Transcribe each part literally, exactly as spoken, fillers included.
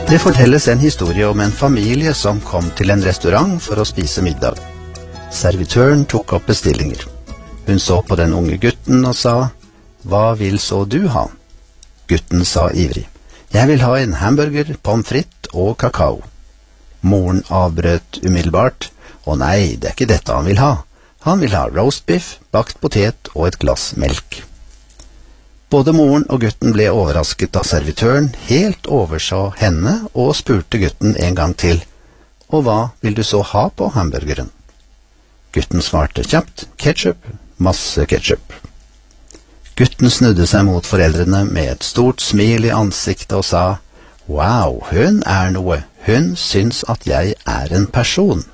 Det fortelles en historie om en familie som kom til en restaurant for å spise middag. Servitøren tok opp bestillinger. Hun så på den unge gutten og sa, «Hva vil så du ha?» Gutten sa ivrig, «Jeg vil ha en hamburger, pommes frites og kakao.» Moren avbrøt umiddelbart, «Å nei, det er ikke dette han vil ha. Han vil ha roastbiff, bakt potet og et glass melk.» Både moren og gutten ble overrasket da servitøren helt oversa henne og spurte gutten en gang til, «Og hva vil du så ha på hamburgeren?» Gutten svarte kjapt, «Ketchup, masse ketchup.» Gutten snudde seg mot foreldrene med et stort smil i ansiktet og sa, «Wow, hun er noe. Hun syns at jeg er en person.»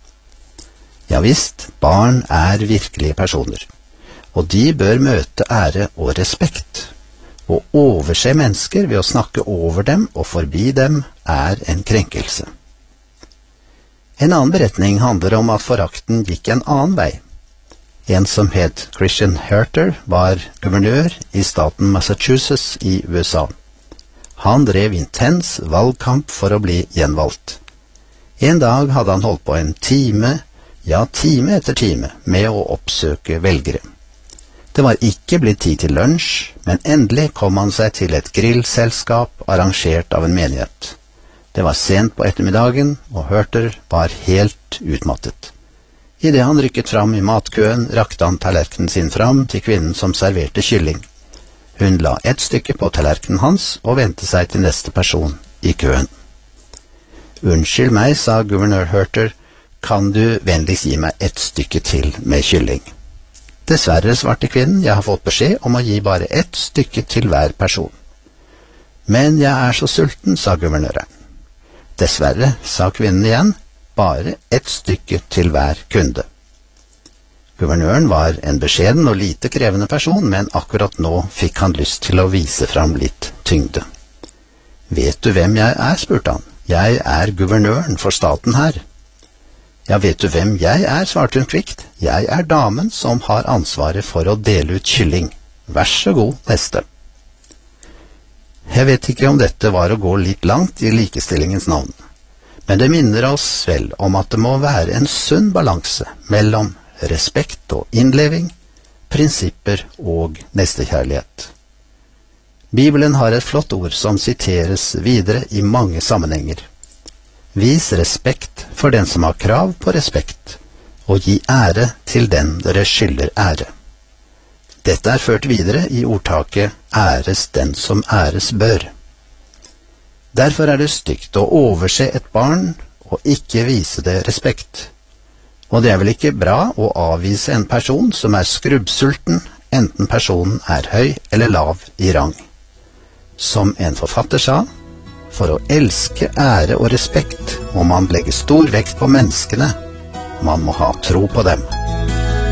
Ja visst, barn er virkelige personer. Og de bør møte ære og respekt. Å overse mennesker ved å snakke over dem og forbi dem er en krenkelse. En annen beretning handler om at forakten gikk en annen vei. En som het Christian Herter var guvernør i staten Massachusetts i U S A. Han drev intens valgkamp for å bli gjenvalgt. En dag hadde han holdt på en time, ja time etter time, med å oppsøke velgere. Det var ikke blitt tid til lunsj, men endelig kom han seg til et grillselskap arrangert av en menighet. Det var sent på ettermiddagen, og Herter var helt utmattet. I det han rykket fram i matkøen, rakte han tallerkenen sin fram til kvinnen som serverte kylling. Hun la ett stykke på tallerkenen hans og ventet seg til neste person i køen. «Unnskyld meg», sa guvernør Herter, «kan du vennligst gi meg ett stykke til med kylling?» «Dessverre», svarte kvinnen, «jeg har fått beskjed om å gi bare ett stykke til hver person.» «Men jeg er så sulten», sa guvernøren. «Dessverre», sa kvinnen igjen, «bare ett stykke til hver kunde.» Guvernøren var en beskjeden og lite krevende person, men akkurat nå fikk han lyst til å vise fram litt tyngde. «Vet du hvem jeg er?» spurte han. «Jeg er guvernøren for staten her.» «Ja, vet du hvem jeg er?» svarte hun kvikt. «Jeg er damen som har ansvaret for å dele ut kylling. Vær så god, neste.» Jeg vet ikke om dette var å gå litt langt i likestillingens navn, men det minner oss vel om at det må være en sunn balanse mellom respekt og innleving, prinsipper og nestekjærlighet. Bibelen har et flott ord som siteres videre i mange sammenhenger. Vis respekt for den som har krav på respekt, og gi ære til den dere skylder ære. Dette er ført videre i ordtaket «æres den som æres bør». Derfor er det stygt å overse et barn og ikke vise det respekt. Og det er vel ikke bra å avvise en person som er skrubbsulten, enten personen er høy eller lav i rang. Som en forfatter sa, for å elske ære og respekt må man legge stor vekt på menneskene. Man må ha tro på dem.